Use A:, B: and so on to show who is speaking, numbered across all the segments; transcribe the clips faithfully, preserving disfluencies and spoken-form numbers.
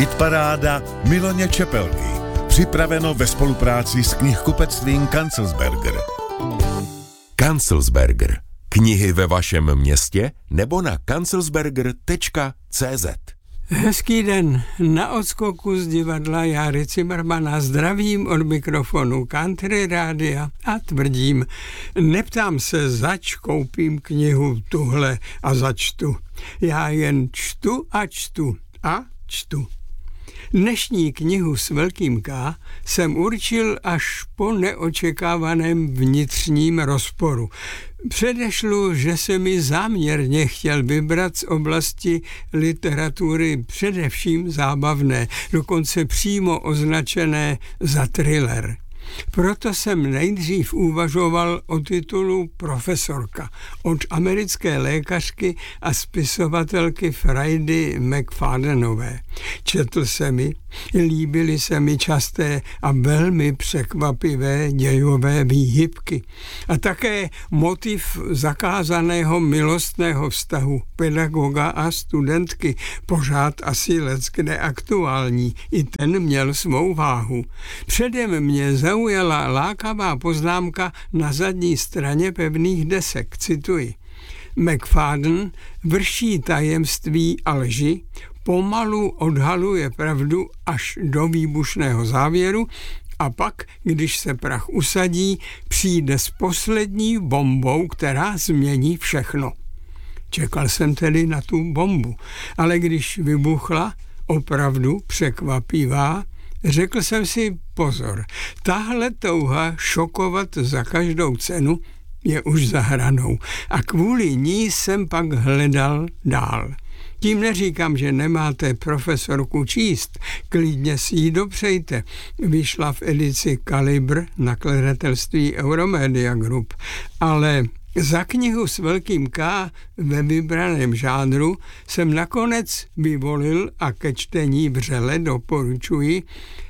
A: Hitparáda Miloně Čepelky. Připraveno ve spolupráci s knihkupectvím Kanzelsberger.
B: Kanzelsberger. Knihy ve vašem městě nebo na kanzelsberger tečka cé zet.
C: Hezký den, na odskoku z divadla Járy Cimrmana zdravím od mikrofonu Country Rádia a tvrdím, neptám se, zač koupím knihu tuhle a začtu. Já jen čtu a čtu a čtu. Dnešní knihu s velkým K jsem určil až po neočekávaném vnitřním rozporu. Předešlu, že se mi záměrně chtěl vybrat z oblasti literatury především zábavné, dokonce přímo označené za thriller. Proto jsem nejdřív uvažoval o titulu Profesorka od americké lékařky a spisovatelky Fridy McFaddenové. Četl se mi, líbily se mi časté a velmi překvapivé dějové výhybky a také motiv zakázaného milostného vztahu pedagoga a studentky, pořád asi leckde aktuální, i ten měl svou váhu. Předem mě zaujala lákavá poznámka na zadní straně pevných desek, cituji. McFadden vrší tajemství a lži, pomalu odhaluje pravdu až do výbušného závěru a pak, když se prach usadí, přijde s poslední bombou, která změní všechno. Čekal jsem tedy na tu bombu, ale když vybuchla, opravdu překvapivá, řekl jsem si pozor, tahle touha šokovat za každou cenu je už za hranou a kvůli ní jsem pak hledal dál. Tím neříkám, že nemáte Profesorku číst, klidně si ji dopřejte. Vyšla v edici Kalibr nakladatelství Euromedia Group, ale za knihu s velkým K ve vybraném žánru jsem nakonec vyvolil a ke čtení vřele doporučuji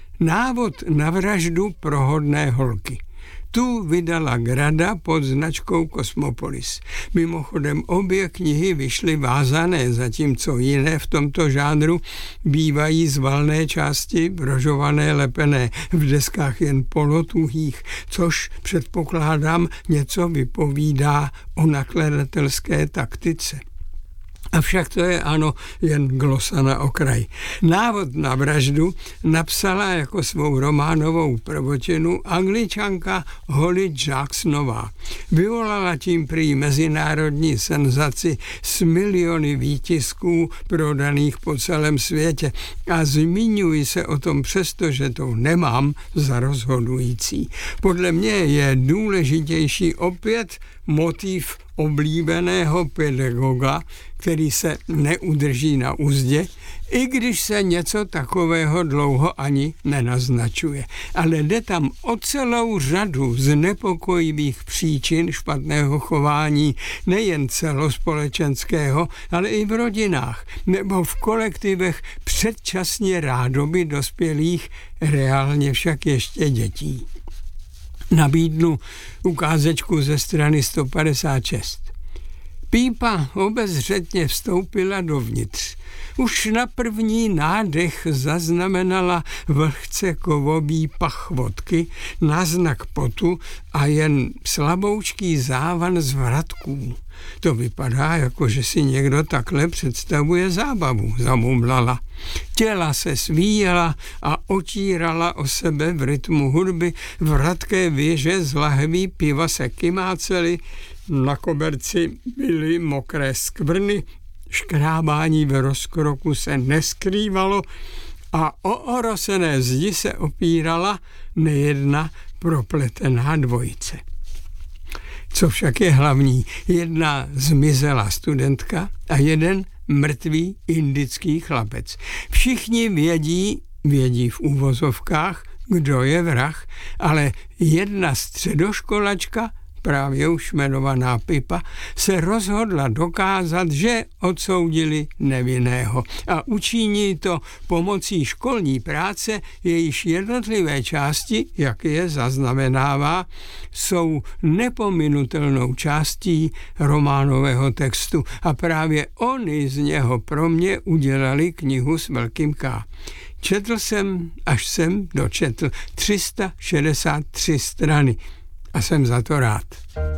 C: Návod na vraždu pro hodné holky. Tu vydala Grada pod značkou Cosmopolis. Mimochodem obě knihy vyšly vázané, zatímco jiné v tomto žánru bývají z valné části brožované lepené, v deskách jen polotuhých, což předpokládám něco vypovídá o nakladatelské taktice. Avšak to je ano jen glosa na okraj. Návod na vraždu napsala jako svou románovou prvotinu Angličanka Holly Jacksonová. Vyvolala tím prý mezinárodní senzaci s miliony výtisků prodaných po celém světě a zmiňuji se o tom přesto, že to nemám za rozhodující. Podle mě je důležitější opět motiv oblíbeného pedagoga, který se neudrží na uzdě, i když se něco takového dlouho ani nenaznačuje. Ale jde tam o celou řadu znepokojivých příčin špatného chování, nejen celospolečenského, ale i v rodinách nebo v kolektivech předčasně rádoby dospělých, reálně však ještě dětí. Nabídnu ukázečku ze strany sto padesát šest. Pípa obezřetně vstoupila dovnitř. Už na první nádech zaznamenala vlhce kovový pach vodky, náznak potu a jen slaboučký závan z vratků. To vypadá, jako že si někdo takhle představuje zábavu, zamumlala. Těla se svíjela a otírala o sebe v rytmu hudby, vratké věže z lahví piva se kymácely, na koberci byly mokré skvrny, škrábání v rozkroku se neskrývalo a o orosené zdi se opírala nejedna propletená dvojice. Co však je hlavní, jedna zmizela studentka a jeden mrtvý indický chlapec. Všichni vědí, vědí v úvozovkách, kdo je vrah, ale jedna středoškolačka právě už jmenovaná Pipa, se rozhodla dokázat, že odsoudili nevinného. A učiní to pomocí školní práce, jejíž jednotlivé části, jak je zaznamenává, jsou nepominutelnou částí románového textu. A právě oni z něho pro mě udělali knihu s velkým K. Četl jsem, až jsem dočetl tři sta šedesát tři strany a jsem za to rád.